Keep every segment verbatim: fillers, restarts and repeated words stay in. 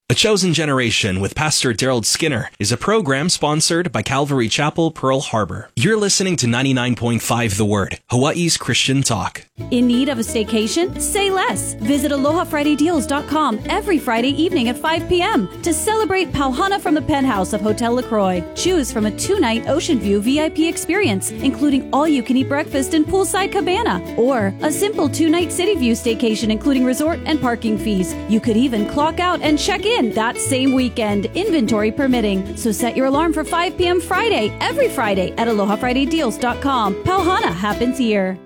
A Chosen Generation with Pastor Daryl Skinner is a program sponsored by Calvary Chapel, Pearl Harbor. You're listening to ninety-nine point five The Word, Hawaii's Christian talk. In need of a staycation? Say less. Visit aloha friday deals dot com every Friday evening at five p.m. to celebrate Pauhana from the penthouse of Hotel LaCroix. Choose from a two-night Ocean View V I P experience, including all-you-can-eat breakfast and poolside cabana, or a simple two-night City View staycation, including resort and parking fees. You could even clock out and check in that same weekend, inventory permitting. So set your alarm for five p.m. Friday, every Friday at aloha friday deals dot com. Pauhana happens here.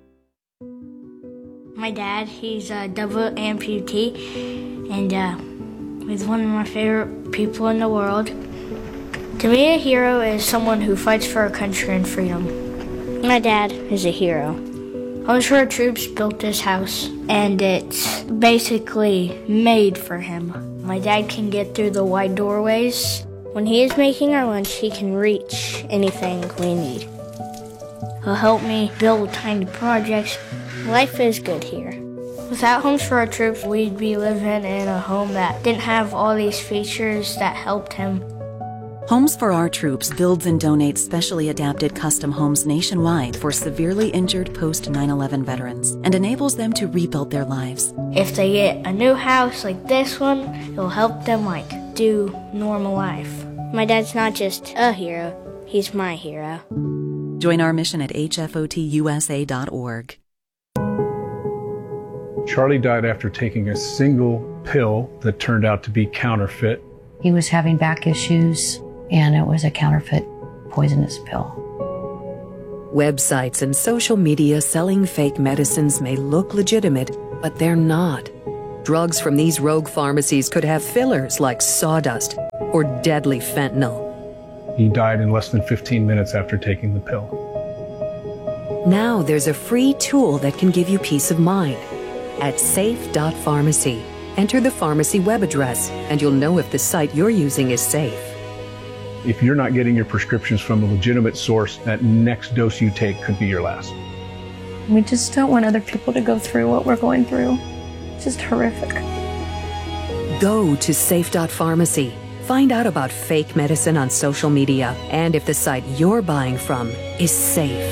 My dad, he's a double amputee, and uh, he's one of my favorite people in the world. To me, a hero is someone who fights for our country and freedom. My dad is a hero. Homes for Our Troops built this house, and it's basically made for him. My dad can get through the wide doorways. When he is making our lunch, he can reach anything we need. He'll help me build tiny projects. Life is good here. Without Homes for Our Troops, we'd be living in a home that didn't have all these features that helped him. Homes for Our Troops builds and donates specially adapted custom homes nationwide for severely injured post nine eleven veterans and enables them to rebuild their lives. If they get a new house like this one, it'll help them like do normal life. My dad's not just a hero, he's my hero. Join our mission at h f o t u s a dot org. Charlie died after taking a single pill that turned out to be counterfeit. He was having back issues, and it was a counterfeit poisonous pill. Websites and social media selling fake medicines may look legitimate, but they're not. Drugs from these rogue pharmacies could have fillers like sawdust or deadly fentanyl. He died in less than fifteen minutes after taking the pill. Now there's a free tool that can give you peace of mind. At safe dot pharmacy, enter the pharmacy web address, and you'll know if the site you're using is safe. If you're not getting your prescriptions from a legitimate source, that next dose you take could be your last. We just don't want other people to go through what we're going through. It's just horrific. Go to safe dot pharmacy. Find out about fake medicine on social media and if the site you're buying from is safe.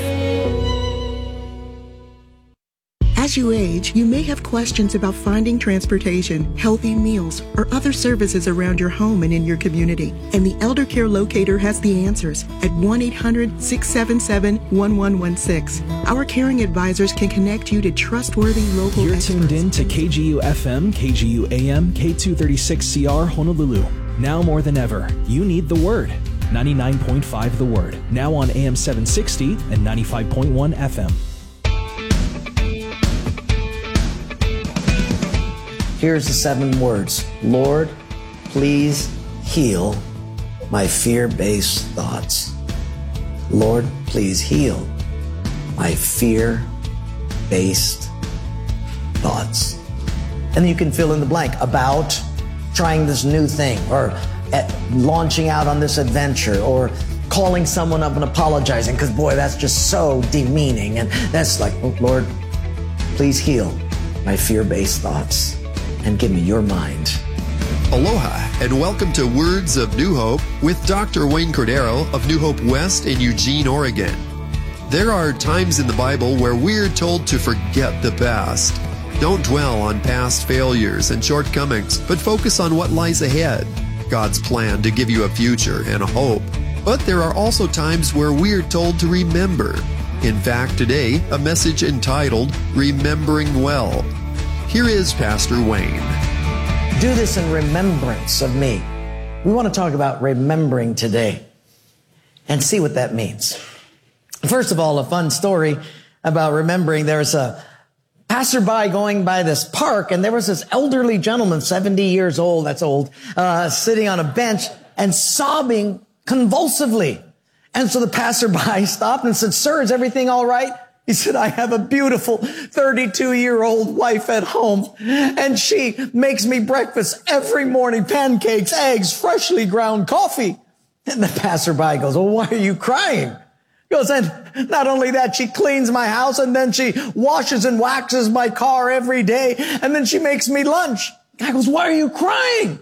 As you age, you may have questions about finding transportation, healthy meals, or other services around your home and in your community. And the Elder Care Locator has the answers at one eight hundred, six seven seven, one one one six. Our caring advisors can connect you to trustworthy local You're experts. tuned in to K G U F M, K G U A M, K two thirty-six C R Honolulu. Now more than ever, you need the Word. ninety-nine point five The Word. Now on A M seven sixty and ninety-five point one F M. Here's the seven words. Lord, please heal my fear-based thoughts. Lord, please heal my fear-based thoughts. And then you can fill in the blank about trying this new thing, or at launching out on this adventure, or calling someone up and apologizing, because boy, that's just so demeaning. And that's like, oh, Lord, please heal my fear-based thoughts and give me your mind. Aloha, and welcome to Words of New Hope with Doctor Wayne Cordero of New Hope West in Eugene, Oregon. There are times in the Bible where we're told to forget the past. Don't dwell on past failures and shortcomings, but focus on what lies ahead, God's plan to give you a future and a hope. But there are also times where we're told to remember. In fact, today, a message entitled, Remembering Well. Here is Pastor Wayne. Do this in remembrance of me. We want to talk about remembering today and see what that means. First of all, a fun story about remembering. There's a passerby going by this park, and there was this elderly gentleman, seventy years old, that's old, uh, sitting on a bench and sobbing convulsively. And so the passerby stopped and said, "Sir, is everything all right?" He said, "I have a beautiful thirty-two-year-old wife at home, and she makes me breakfast every morning, pancakes, eggs, freshly ground coffee." And the passerby goes, "Well, why are you crying?" He goes, "And not only that, she cleans my house, and then she washes and waxes my car every day, and then she makes me lunch." The guy goes, "Why are you crying?"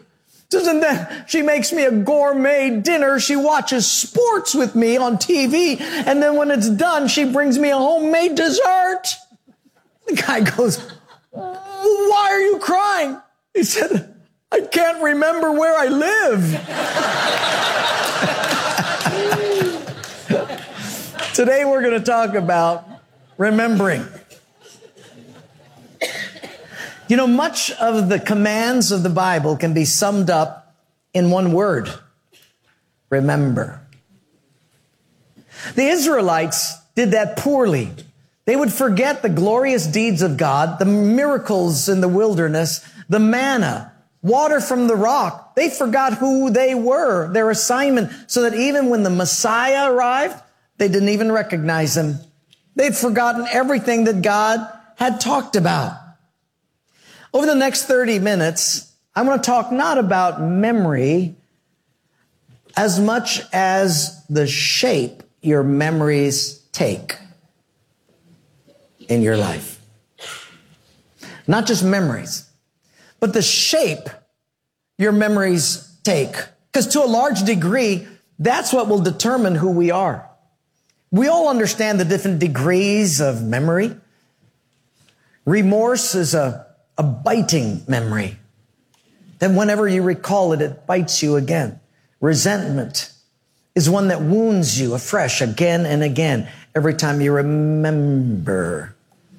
And then she makes me a gourmet dinner. She watches sports with me on T V. And then when it's done, she brings me a homemade dessert. The guy goes, why are you crying? He said, I can't remember where I live. Today we're going to talk about remembering. You know, much of the commands of the Bible can be summed up in one word: remember. The Israelites did that poorly. They would forget the glorious deeds of God, the miracles in the wilderness, the manna, water from the rock. They forgot who they were, their assignment, so that even when the Messiah arrived, they didn't even recognize him. They'd forgotten everything that God had talked about. Over the next thirty minutes, I want to talk not about memory as much as the shape your memories take in your life. Not just memories, but the shape your memories take. Because to a large degree, that's what will determine who we are. We all understand the different degrees of memory. Remorse is a A biting memory. Then whenever you recall it, it bites you again. Resentment is one that wounds you afresh again and again every time you remember.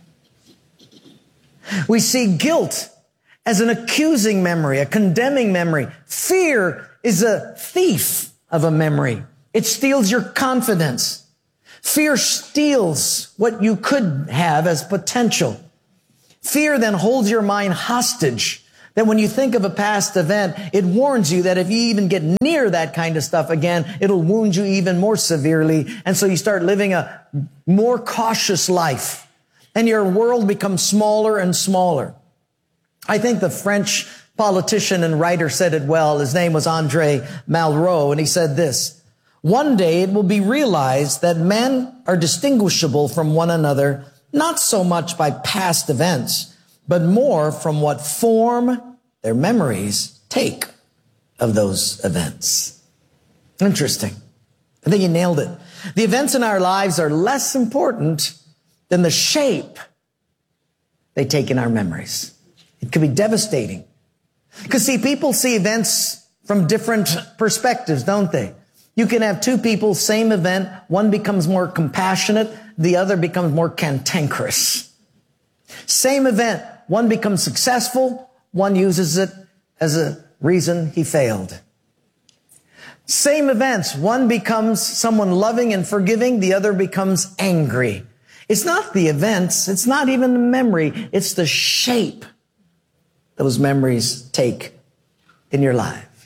We see guilt as an accusing memory, a condemning memory. Fear is a thief of a memory. It steals your confidence. Fear steals what you could have as potential. Fear then holds your mind hostage, that when you think of a past event, it warns you that if you even get near that kind of stuff again, it'll wound you even more severely. And so you start living a more cautious life, and your world becomes smaller and smaller. I think the French politician and writer said it well. His name was André Malraux, and he said this: one day it will be realized that men are distinguishable from one another, not so much by past events, but more from what form their memories take of those events. Interesting. I think he nailed it. The events in our lives are less important than the shape they take in our memories. It can be devastating. Because see, people see events from different perspectives, don't they? You can have two people, same event. One becomes more compassionate. The other becomes more cantankerous. Same event. One becomes successful. One uses it as a reason he failed. Same events. One becomes someone loving and forgiving. The other becomes angry. It's not the events. It's not even the memory. It's the shape those memories take in your life.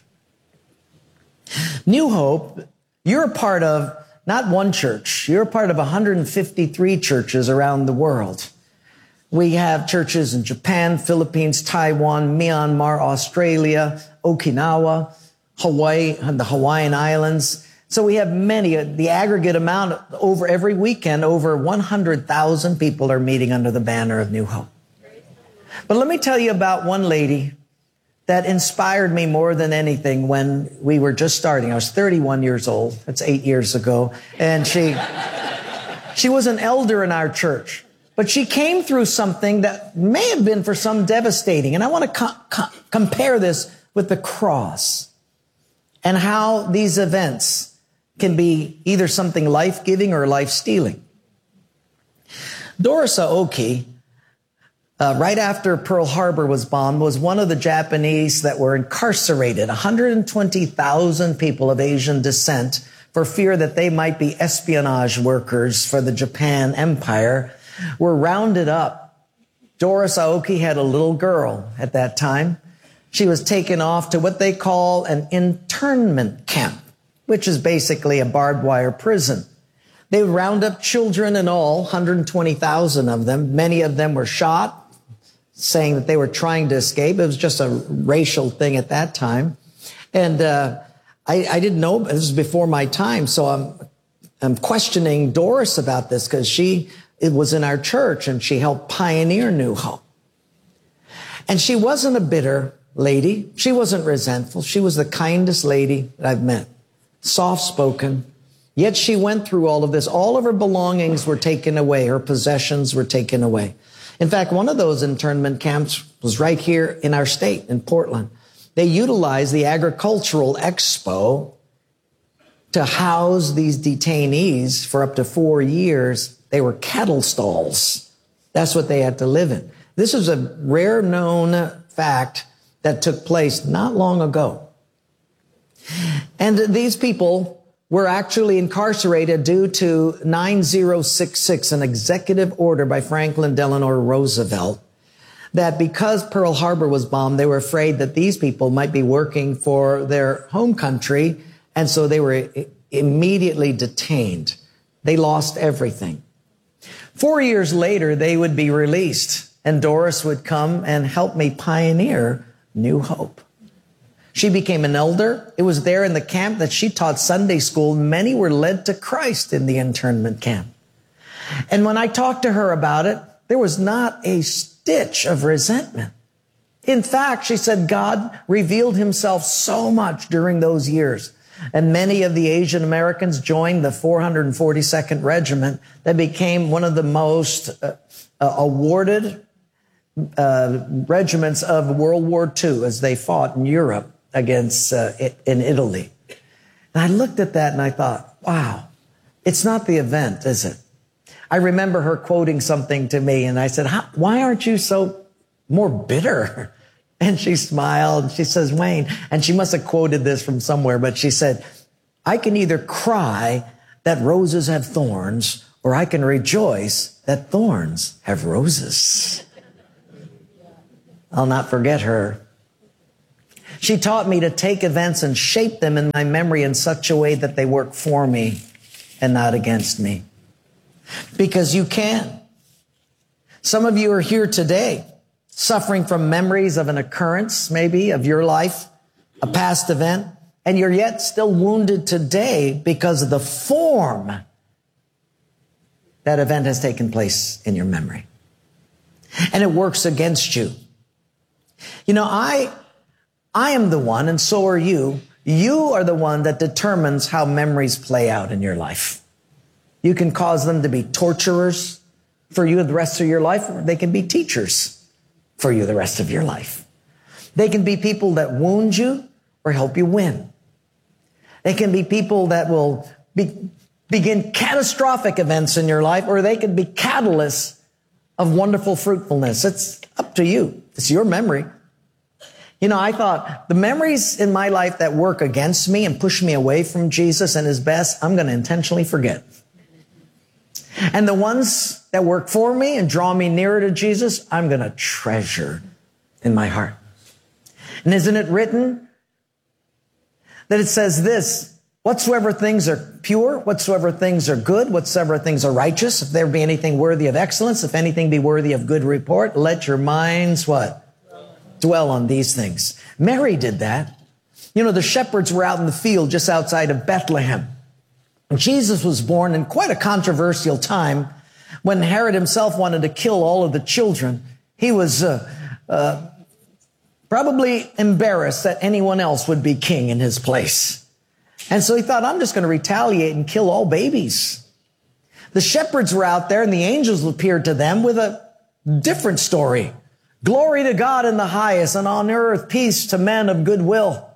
New Hope, you're a part of not one church. You're a part of one hundred fifty-three churches around the world. We have churches in Japan, Philippines, Taiwan, Myanmar, Australia, Okinawa, Hawaii, and the Hawaiian Islands. So we have many, the aggregate amount over every weekend, over one hundred thousand people are meeting under the banner of New Hope. But let me tell you about one lady that inspired me more than anything when we were just starting. I was thirty-one years old. That's eight years ago. And she, she was an elder in our church. But she came through something that may have been for some devastating. And I want to co- co- compare this with the cross and how these events can be either something life-giving or life-stealing. Doris Aoki, Uh, right after Pearl Harbor was bombed, was one of the Japanese that were incarcerated. one hundred twenty thousand people of Asian descent for fear that they might be espionage workers for the Japan Empire were rounded up. Doris Aoki had a little girl at that time. She was taken off to what they call an internment camp, which is basically a barbed wire prison. They would round up children and all, one hundred twenty thousand of them. Many of them were shot, saying that they were trying to escape. It was just a racial thing at that time. And uh, I, I didn't know, this was before my time, so I'm, I'm questioning Doris about this because she it was in our church and she helped pioneer New Hope. And she wasn't a bitter lady. She wasn't resentful. She was the kindest lady that I've met. Soft-spoken. Yet she went through all of this. All of her belongings were taken away. Her possessions were taken away. In fact, one of those internment camps was right here in our state, in Portland. They utilized the agricultural expo to house these detainees for up to four years. They were cattle stalls. That's what they had to live in. This is a rare known fact that took place not long ago. And these people were actually incarcerated due to nine thousand sixty-six, an executive order by Franklin Delano Roosevelt, that because Pearl Harbor was bombed, they were afraid that these people might be working for their home country, and so they were immediately detained. They lost everything. Four years later, they would be released, and Doris would come and help me pioneer New Hope. She became an elder. It was there in the camp that she taught Sunday school. Many were led to Christ in the internment camp. And when I talked to her about it, there was not a stitch of resentment. In fact, she said God revealed himself so much during those years. And many of the Asian Americans joined the four hundred forty-second Regiment that became one of the most uh, uh, awarded uh, regiments of World War Two as they fought in Europe against uh, in Italy. And I looked at that and I thought, wow, it's not the event, is it? I remember her quoting something to me and I said, How, why aren't you so more bitter? And she smiled and she says, Wayne, and she must have quoted this from somewhere, but she said, I can either cry that roses have thorns, or I can rejoice that thorns have roses. I'll not forget her. She taught me to take events and shape them in my memory in such a way that they work for me and not against me. Because you can. Some of you are here today suffering from memories of an occurrence, maybe, of your life, a past event, and you're yet still wounded today because of the form that event has taken place in your memory. And it works against you. You know, I, I am the one, and so are you. You are the one that determines how memories play out in your life. You can cause them to be torturers for you the rest of your life, or they can be teachers for you the rest of your life. They can be people that wound you or help you win. They can be people that will be, begin catastrophic events in your life, or they can be catalysts of wonderful fruitfulness. It's up to you. It's your memory. You know, I thought the memories in my life that work against me and push me away from Jesus and his best, I'm going to intentionally forget. And the ones that work for me and draw me nearer to Jesus, I'm going to treasure in my heart. And isn't it written that it says this, whatsoever things are pure, whatsoever things are good, whatsoever things are righteous, if there be anything worthy of excellence, if anything be worthy of good report, let your minds, what? Dwell on these things. Mary did that. You know, the shepherds were out in the field just outside of Bethlehem. Jesus was born in quite a controversial time when Herod himself wanted to kill all of the children. He was uh, uh, probably embarrassed that anyone else would be king in his place. And so he thought, I'm just going to retaliate and kill all babies. The shepherds were out there and the angels appeared to them with a different story. Glory to God in the highest, and on earth peace to men of good will.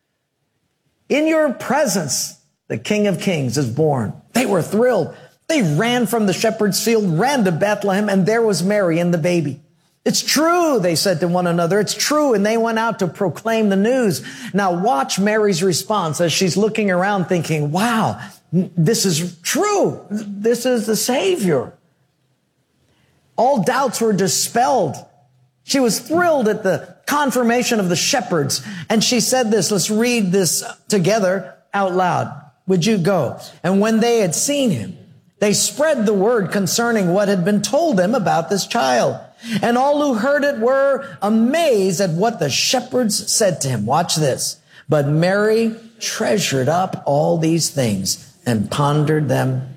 In your presence, the King of Kings is born. They were thrilled. They ran from the shepherd's field, ran to Bethlehem, and there was Mary and the baby. It's true, they said to one another. It's true. And they went out to proclaim the news. Now watch Mary's response as she's looking around thinking, wow, this is true. This is the Savior. All doubts were dispelled. She was thrilled at the confirmation of the shepherds. And she said this, let's read this together out loud. Would you go? And when they had seen him, they spread the word concerning what had been told them about this child. And all who heard it were amazed at what the shepherds said to him. Watch this. But Mary treasured up all these things and pondered them.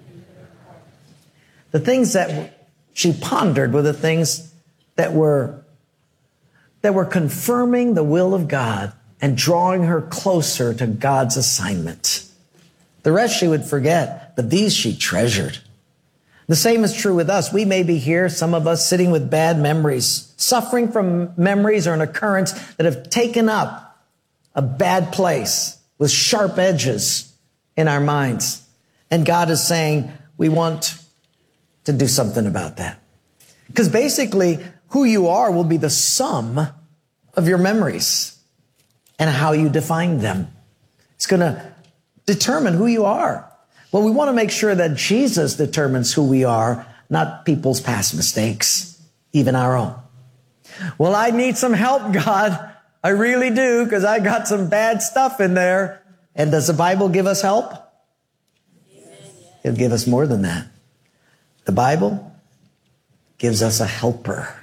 The things that she pondered were the things that were that were confirming the will of God and drawing her closer to God's assignment. The rest she would forget, but these she treasured. The same is true with us. We may be here, some of us sitting with bad memories, suffering from memories or an occurrence that have taken up a bad place with sharp edges in our minds. And God is saying, we want to do something about that. Because basically, who you are will be the sum of your memories and how you define them. It's going to determine who you are. Well, we want to make sure that Jesus determines who we are, not people's past mistakes, even our own. Well, I need some help, God. I really do, because I got some bad stuff in there. And does the Bible give us help? It'll give us more than that. The Bible gives us a helper.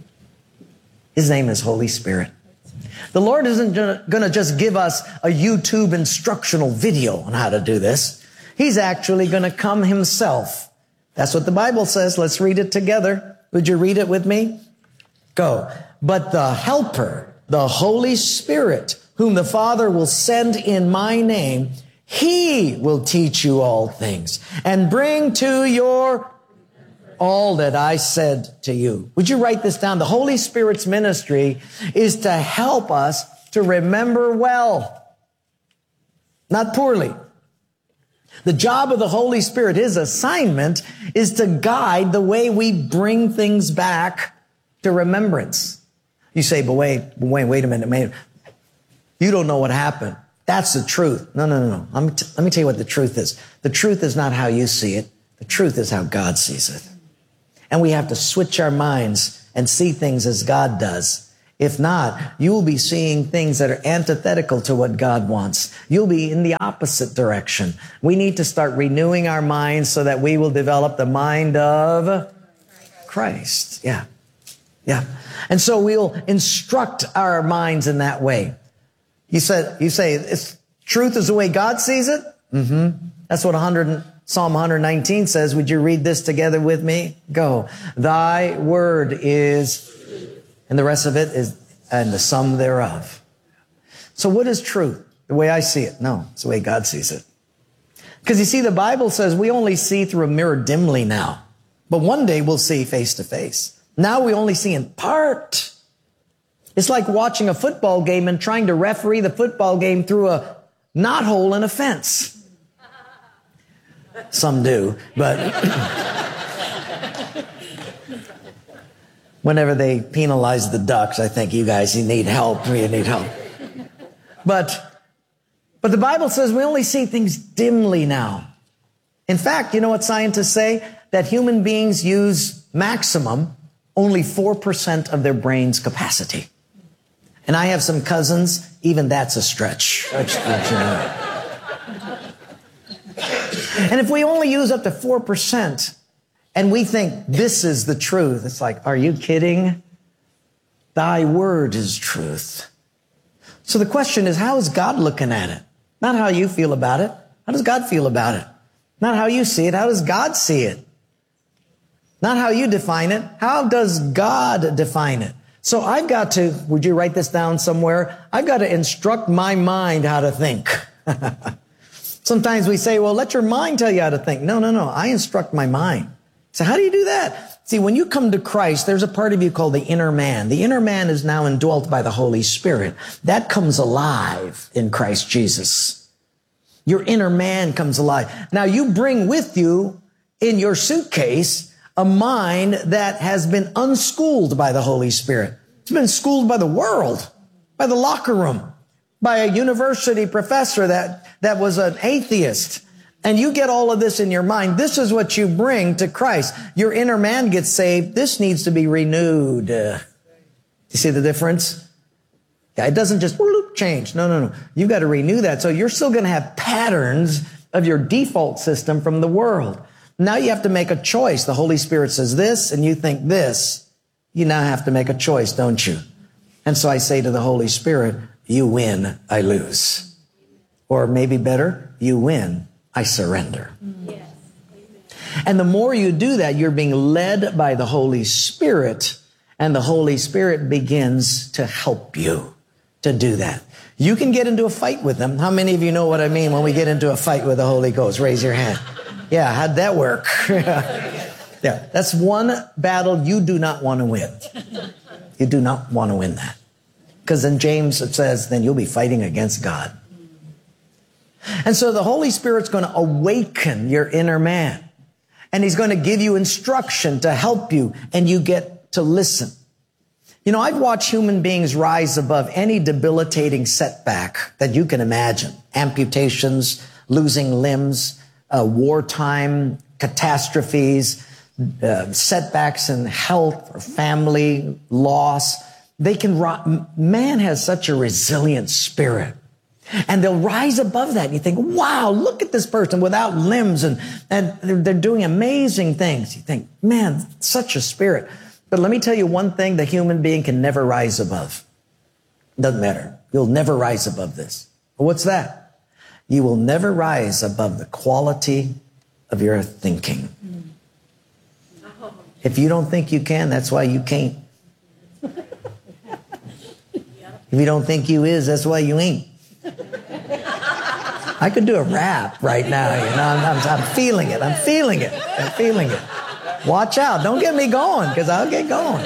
His name is Holy Spirit. The Lord isn't going to just give us a YouTube instructional video on how to do this. He's actually going to come himself. That's what the Bible says. Let's read it together. Would you read it with me? Go. But the helper, the Holy Spirit, whom the Father will send in my name, he will teach you all things and bring to your all that I said to you. Would you write this down? The Holy Spirit's ministry is to help us to remember well, not poorly. The job of the Holy Spirit, his assignment, is to guide the way we bring things back to remembrance. You say, but wait, wait, wait a minute, man. You don't know what happened. That's the truth. No, no, no, no. Let me, t- let me tell you what the truth is. The truth is not how you see it. The truth is how God sees it. And we have to switch our minds and see things as God does. If not, you will be seeing things that are antithetical to what God wants. You'll be in the opposite direction. We need to start renewing our minds so that we will develop the mind of Christ. Yeah. Yeah. And so we'll instruct our minds in that way. You said, you say, it's, truth is the way God sees it? Mm-hmm. That's what one hundred, Psalm one nineteen says. Would you read this together with me? Go. Thy word is, and the rest of it is, and the sum thereof. So what is truth? The way I see it? No, it's the way God sees it. Because you see, the Bible says we only see through a mirror dimly now. But one day we'll see face to face. Now we only see in part. It's like watching a football game and trying to referee the football game through a knothole in a fence. Some do, but whenever they penalize the Ducks, I think you guys, you need help. You need help. But, but the Bible says we only see things dimly now. In fact, you know what scientists say? That human beings use maximum only four percent of their brain's capacity. And I have some cousins, even that's a stretch. That's, that's, you know. And if we only use up to four percent and we think this is the truth, it's like, are you kidding? Thy word is truth. So the question is, how is God looking at it? Not how you feel about it. How does God feel about it? Not how you see it. How does God see it? Not how you define it. How does God define it? So I've got to, would you write this down somewhere? I've got to instruct my mind how to think. Sometimes we say, well, let your mind tell you how to think. No, no, no. I instruct my mind. So how do you do that? See, when you come to Christ, there's a part of you called the inner man. The inner man is now indwelt by the Holy Spirit. That comes alive in Christ Jesus. Your inner man comes alive. Now you bring with you in your suitcase a mind that has been unschooled by the Holy Spirit. It's been schooled by the world, by the locker room, by a university professor that, that was an atheist. And you get all of this in your mind. This is what you bring to Christ. Your inner man gets saved. This needs to be renewed. Uh, you see the difference? Yeah, it doesn't just whoop, change. No, no, no. You've got to renew that. So you're still going to have patterns of your default system from the world. Now you have to make a choice. The Holy Spirit says this, and you think this. You now have to make a choice, don't you? And so I say to the Holy Spirit, you win, I lose. Or maybe better, you win, I surrender. Yes. And the more you do that, you're being led by the Holy Spirit. And the Holy Spirit begins to help you to do that. You can get into a fight with them. How many of you know what I mean when we get into a fight with the Holy Ghost? Raise your hand. Yeah, how'd that work? Yeah, that's one battle you do not want to win. You do not want to win that. Because in James it says, then you'll be fighting against God. And so the Holy Spirit's going to awaken your inner man. And he's going to give you instruction to help you, and you get to listen. You know, I've watched human beings rise above any debilitating setback that you can imagine. Amputations, losing limbs, uh, wartime catastrophes, uh, setbacks in health or family loss. They can, man has such a resilient spirit. And they'll rise above that. And you think, wow, look at this person without limbs, and, and they're, they're doing amazing things. You think, man, such a spirit. But let me tell you one thing the human being can never rise above. Doesn't matter. You'll never rise above this. What's that? You will never rise above the quality of your thinking. If you don't think you can, that's why you can't. If you don't think you is, that's why you ain't. I could do a rap right now, you know. I'm, I'm, I'm feeling it. I'm feeling it. I'm feeling it. Watch out. Don't get me going, because I'll get going.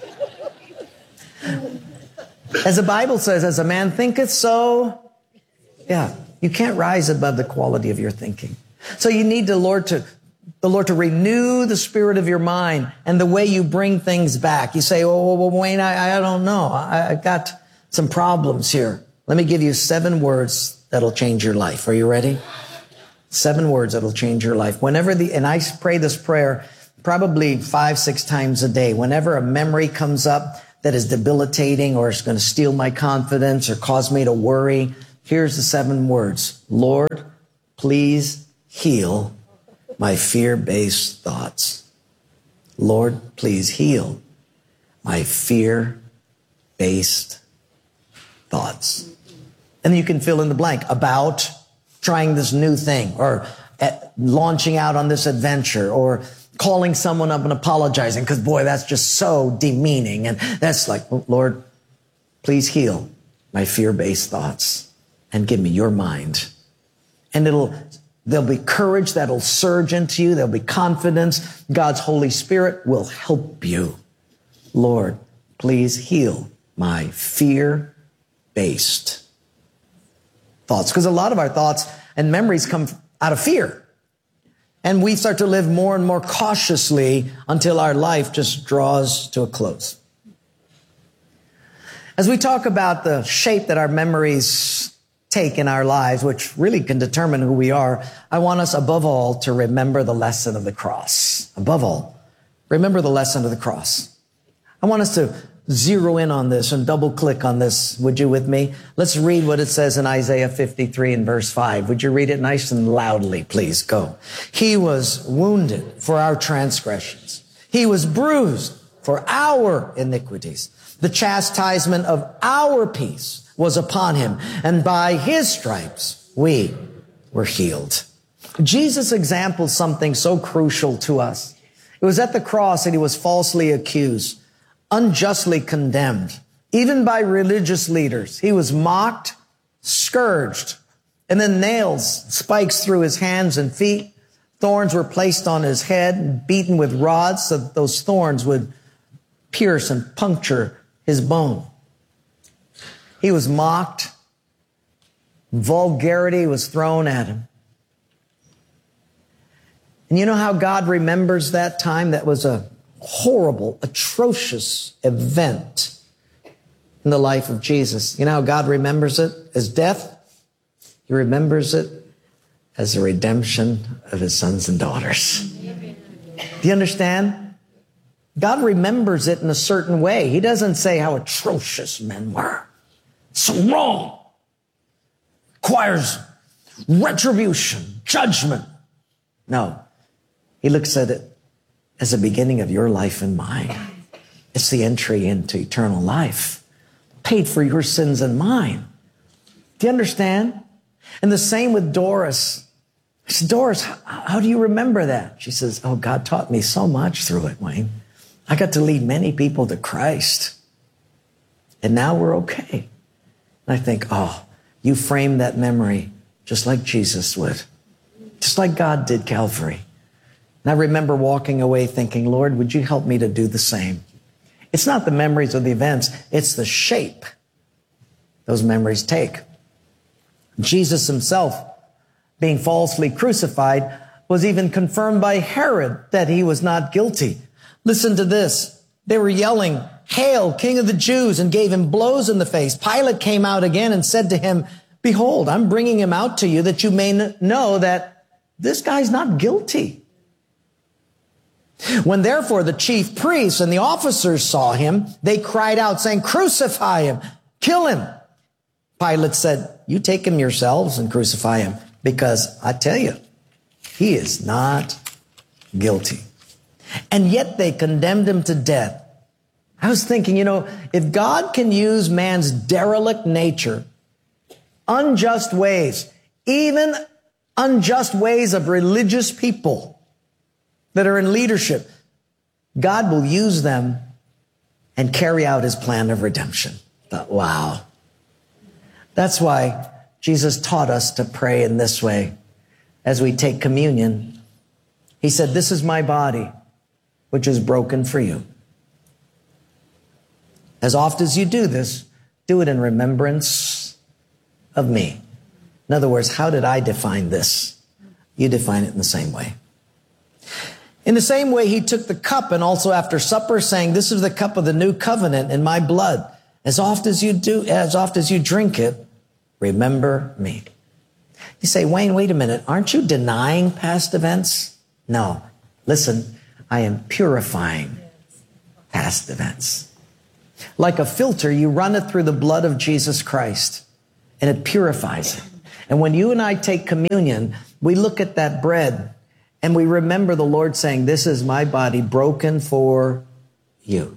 As the Bible says, as a man thinketh, so, yeah, you can't rise above the quality of your thinking. So you need the Lord to, the Lord to renew the spirit of your mind and the way you bring things back. You say, oh, well, Wayne, I, I don't know. I, I got some problems here. Let me give you seven words that'll change your life. Are you ready? Seven words that'll change your life. Whenever the, and I pray this prayer probably five, six times a day. Whenever a memory comes up that is debilitating or is going to steal my confidence or cause me to worry, here's the seven words. Lord, please heal my fear-based thoughts. Lord, please heal my fear-based thoughts. And you can fill in the blank about trying this new thing, or at launching out on this adventure, or calling someone up and apologizing, because boy, that's just so demeaning. And that's like, Lord, please heal my fear-based thoughts and give me your mind. And it'll, there'll be courage that'll surge into you. There'll be confidence. God's Holy Spirit will help you. Lord, please heal my fear-based thoughts. Because a lot of our thoughts and memories come out of fear. And we start to live more and more cautiously until our life just draws to a close. As we talk about the shape that our memories take in our lives, which really can determine who we are, I want us above all to remember the lesson of the cross. Above all, remember the lesson of the cross. I want us to zero in on this and double click on this. Would you with me? Let's read what it says in Isaiah fifty-three and verse five. Would you read it nice and loudly, please? Go. He was wounded for our transgressions. He was bruised for our iniquities. The chastisement of our peace was upon him, and by his stripes we were healed. Jesus' example is something so crucial to us. It was at the cross that he was falsely accused, unjustly condemned, even by religious leaders. He was mocked, scourged, and then nails, spikes through his hands and feet. Thorns were placed on his head, beaten with rods so that those thorns would pierce and puncture his bone. He was mocked. Vulgarity was thrown at him. And you know how God remembers that time? That was a horrible, atrocious event in the life of Jesus. You know how God remembers it? As death? He remembers it as the redemption of his sons and daughters. Do you understand? God remembers it in a certain way. He doesn't say how atrocious men were. So wrong. Requires retribution, judgment. No. He looks at it as the beginning of your life and mine. It's the entry into eternal life. Paid for your sins and mine. Do you understand? And the same with Doris. I said, Doris, how, how do you remember that? She says, oh, God taught me so much through it, Wayne. I got to lead many people to Christ. And now we're okay. And I think, oh, you framed that memory just like Jesus would. Just like God did Calvary. And I remember walking away thinking, Lord, would you help me to do the same? It's not the memories of the events, it's the shape those memories take. Jesus himself, being falsely crucified, was even confirmed by Herod that he was not guilty. Listen to this. They were yelling, "Hail, King of the Jews," and gave him blows in the face. Pilate came out again and said to him, "Behold, I'm bringing him out to you that you may know that this guy's not guilty." When therefore the chief priests and the officers saw him, they cried out, saying, "Crucify him, kill him." Pilate said, "You take him yourselves and crucify him, because I tell you, he is not guilty." And yet they condemned him to death. I was thinking, you know, if God can use man's derelict nature, unjust ways, even unjust ways of religious people that are in leadership, God will use them and carry out his plan of redemption. I thought, wow. That's why Jesus taught us to pray in this way as we take communion. He said, "This is my body, which is broken for you. As oft as you do this, do it in remembrance of me." In other words, how did I define this? You define it in the same way. In the same way, he took the cup and also after supper, saying, "This is the cup of the new covenant in my blood. As oft as you do, as oft as you drink it, remember me." You say, "Wayne, wait a minute. Aren't you denying past events?" No. Listen, I am purifying past events. Like a filter, you run it through the blood of Jesus Christ, and it purifies it. And when you and I take communion, we look at that bread, and we remember the Lord saying, "This is my body broken for you."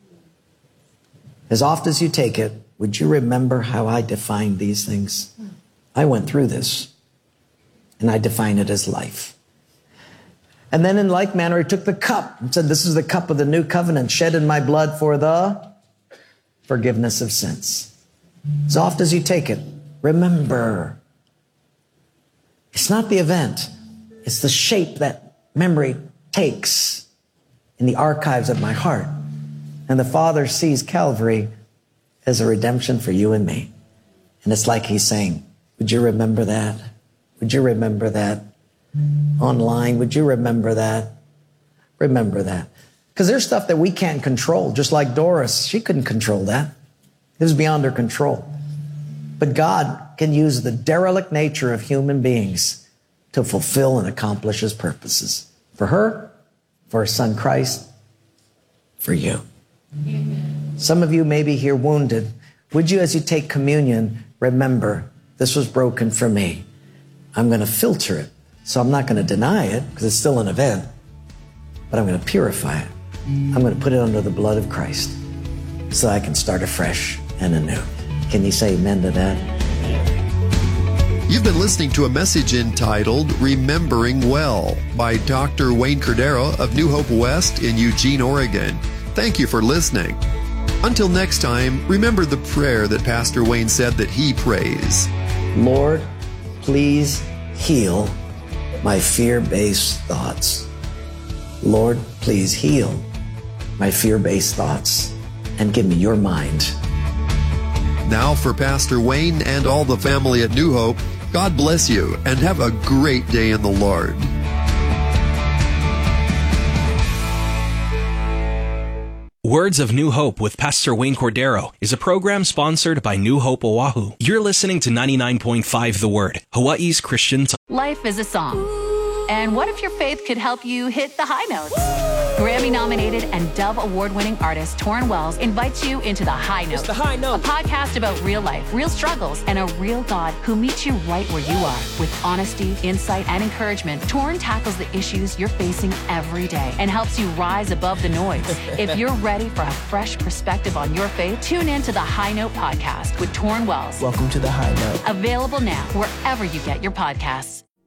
As oft as you take it, would you remember how I defined these things? I went through this, and I define it as life. And then in like manner, he took the cup and said, "This is the cup of the new covenant shed in my blood for the forgiveness of sins." As oft as you take it, remember. It's not the event. It's the shape that memory takes in the archives of my heart. And the Father sees Calvary as a redemption for you and me. And it's like he's saying, would you remember that? Would you remember that? Online, would you remember that? Remember that. Because there's stuff that we can't control, just like Doris. She couldn't control that. It was beyond her control. But God can use the derelict nature of human beings to fulfill and accomplish his purposes. For her, for her son Christ, for you. Amen. Some of you may be here wounded. Would you, as you take communion, remember, this was broken for me. I'm going to filter it. So I'm not going to deny it, because it's still an event, but I'm going to purify it. I'm going to put it under the blood of Christ so I can start afresh and anew. Can you say amen to that? You've been listening to a message entitled Remembering Well by Doctor Wayne Cordero of New Hope West in Eugene, Oregon. Thank you for listening. Until next time, remember the prayer that Pastor Wayne said that he prays. Lord, please heal my fear-based thoughts. Lord, please heal my fear-based thoughts and give me your mind. Now for Pastor Wayne and all the family at New Hope, God bless you and have a great day in the Lord. Words of New Hope with Pastor Wayne Cordero is a program sponsored by New Hope Oahu. You're listening to ninety-nine point five The Word, Hawaii's Christian Talk. Life is a song. And what if your faith could help you hit the high notes? Grammy-nominated and Dove Award-winning artist Torrin Wells invites you into The High Note. It's The High Note. A podcast about real life, real struggles, and a real God who meets you right where you are. With honesty, insight, and encouragement, Torrin tackles the issues you're facing every day and helps you rise above the noise. If you're ready for a fresh perspective on your faith, tune in to The High Note podcast with Torrin Wells. Welcome to The High Note. Available now wherever you get your podcasts.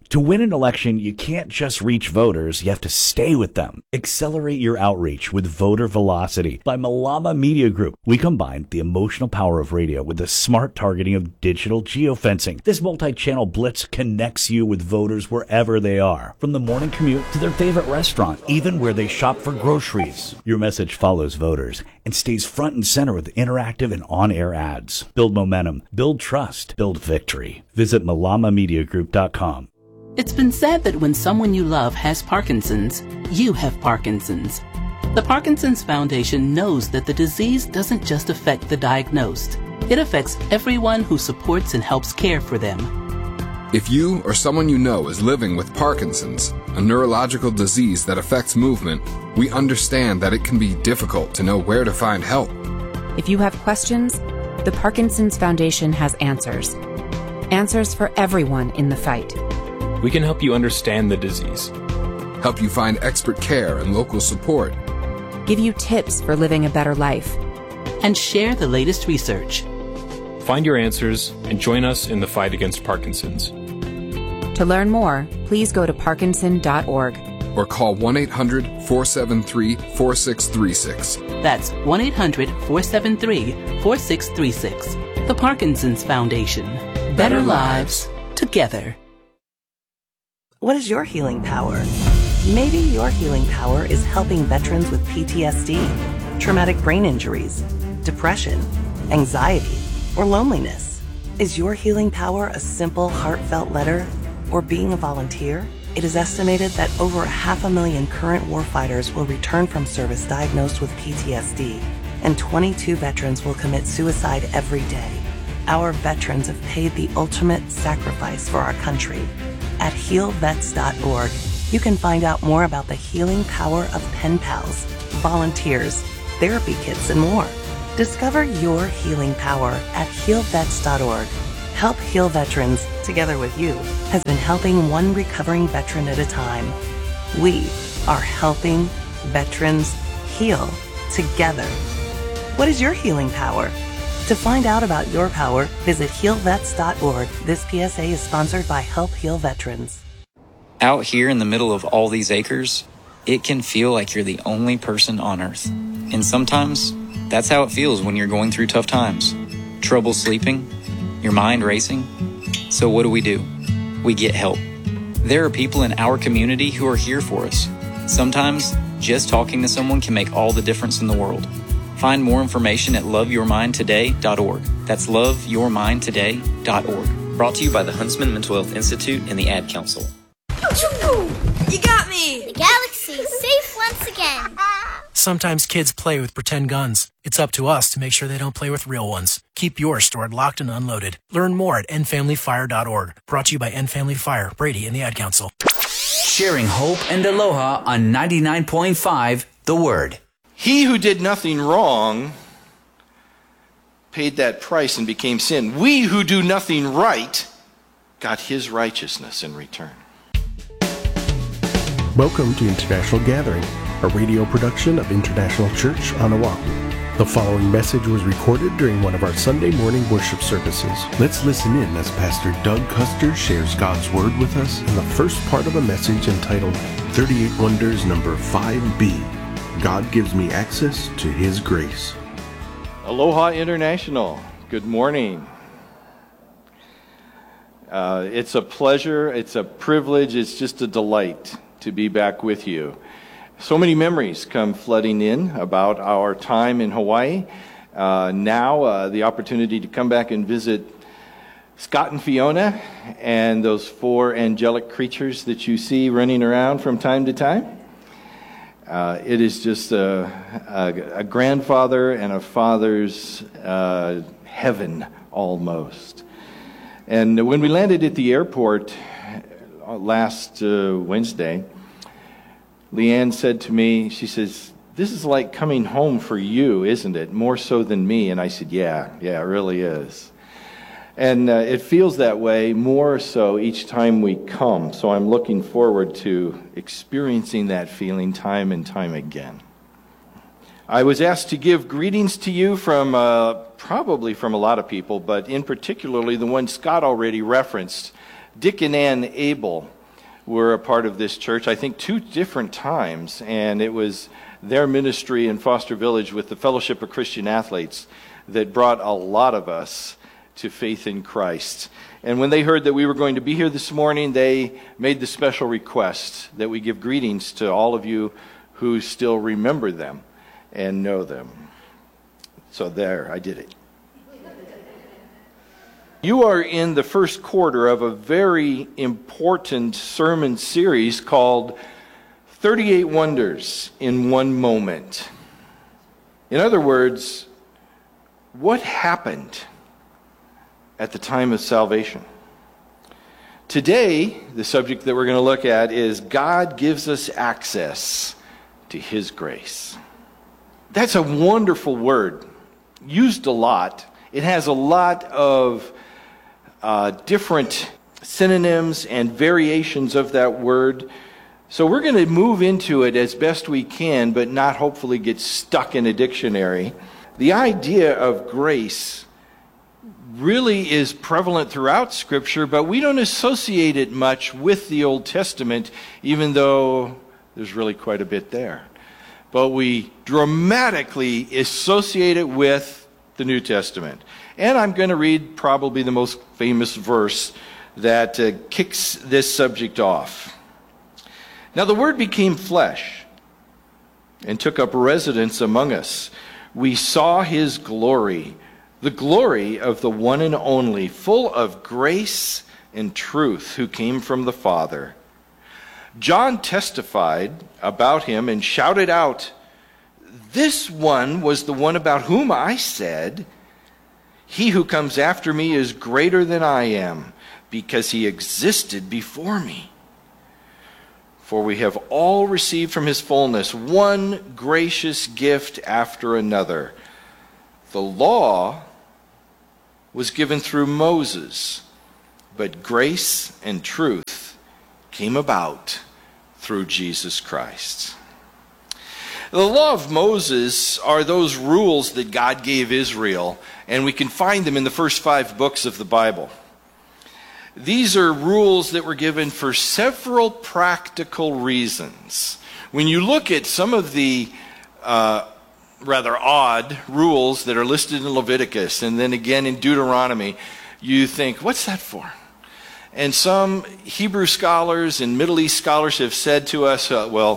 To win an election, you can't just reach voters, you have to stay with them. Accelerate your outreach with Voter Velocity by Malama Media Group. We combine the emotional power of radio with the smart targeting of digital geofencing. This multi-channel blitz connects you with voters wherever they are, from the morning commute to their favorite restaurant, even where they shop for groceries. Your message follows voters and stays front and center with interactive and on-air ads. Build momentum, build trust, build victory. Visit malama media group dot com. It's been said that when someone you love has Parkinson's, you have Parkinson's. The Parkinson's Foundation knows that the disease doesn't just affect the diagnosed. It affects everyone who supports and helps care for them. If you or someone you know is living with Parkinson's, a neurological disease that affects movement, we understand that it can be difficult to know where to find help. If you have questions, the Parkinson's Foundation has answers. Answers for everyone in the fight. We can help you understand the disease, help you find expert care and local support, give you tips for living a better life, and share the latest research. Find your answers and join us in the fight against Parkinson's. To learn more, please go to parkinson dot org or call one eight hundred, four seven three, four six three six. That's one eight hundred, four seven three, four six three six. The Parkinson's Foundation. Better lives together. What is your healing power? Maybe your healing power is helping veterans with P T S D, traumatic brain injuries, depression, anxiety, or loneliness. Is your healing power a simple, heartfelt letter or being a volunteer? It is estimated that over half a million current warfighters will return from service diagnosed with P T S D, and twenty-two veterans will commit suicide every day. Our veterans have paid the ultimate sacrifice for our country. At heal vets dot org, you can find out more about the healing power of pen pals, volunteers, therapy kits, and more. Discover your healing power at heal vets dot org. Help Heal Veterans, together with you, has been helping one recovering veteran at a time. We are helping veterans heal together. What is your healing power? To find out about your power, visit heal vets dot org. This P S A is sponsored by Help Heal Veterans. Out here in the middle of all these acres, it can feel like you're the only person on Earth. And sometimes, that's how it feels when you're going through tough times. Trouble sleeping, your mind racing. So what do we do? We get help. There are people in our community who are here for us. Sometimes, just talking to someone can make all the difference in the world. Find more information at love your mind today dot org. That's love your mind today dot org. Brought to you by the Huntsman Mental Health Institute and the Ad Council. You got me! The galaxy's safe once again. Sometimes kids play with pretend guns. It's up to us to make sure they don't play with real ones. Keep yours stored locked and unloaded. Learn more at end family fire dot org. Brought to you by End Family Fire, Brady, and the Ad Council. Sharing hope and aloha on ninety-nine point five The Word. He who did nothing wrong paid that price and became sin. We who do nothing right got his righteousness in return. Welcome to International Gathering, a radio production of International Church on Oahu. The following message was recorded during one of our Sunday morning worship services. Let's listen in as Pastor Doug Custer shares God's Word with us in the first part of a message entitled thirty-eight Wonders number five B. God gives me access to His grace. Aloha International. Good morning. Uh, it's a pleasure, it's a privilege, it's just a delight to be back with you. So many memories come flooding in about our time in Hawaii. Uh, now, uh, the opportunity to come back and visit Scott and Fiona and those four angelic creatures that you see running around from time to time. Uh, it is just a, a, a grandfather and a father's uh, heaven almost. And when we landed at the airport last uh, Wednesday, Leanne said to me, she says, "This is like coming home for you, isn't it? More so than me." And I said, yeah, yeah, it really is. And uh, it feels that way more so each time we come. So I'm looking forward to experiencing that feeling time and time again. I was asked to give greetings to you from uh, probably from a lot of people, but in particularly the one Scott already referenced, Dick and Ann Abel. were a part of this church, I think two different times, and it was their ministry in Foster Village with the Fellowship of Christian Athletes that brought a lot of us to faith in Christ. And when they heard that we were going to be here this morning, they made the special request that we give greetings to all of you who still remember them and know them. So there, I did it. You are in the first quarter of a very important sermon series called thirty-eight Wonders in One Moment. In other words, what happened at the time of salvation? Today, the subject that we're going to look at is God gives us access to His grace. That's a wonderful word, used a lot. It has a lot of uh, different synonyms and variations of that word. So we're going to move into it as best we can, but not hopefully get stuck in a dictionary. The idea of grace really is prevalent throughout Scripture, but we don't associate it much with the Old Testament, even though there's really quite a bit there. But we dramatically associate it with the New Testament. And I'm going to read probably the most famous verse that uh, kicks this subject off. Now the Word became flesh and took up residence among us. We saw His glory, the glory of the one and only, full of grace and truth, who came from the Father. John testified about Him and shouted out, "This one was the one about whom I said, 'He who comes after me is greater than I am, because he existed before me.' For we have all received from His fullness one gracious gift after another. The law was given through Moses, but grace and truth came about through Jesus Christ." The law of Moses are those rules that God gave Israel, and we can find them in the first five books of the Bible. These are rules that were given for several practical reasons. When you look at some of the uh, rather odd rules that are listed in Leviticus and then again in Deuteronomy, you think, what's that for? And some Hebrew scholars and Middle East scholars have said to us, uh, well,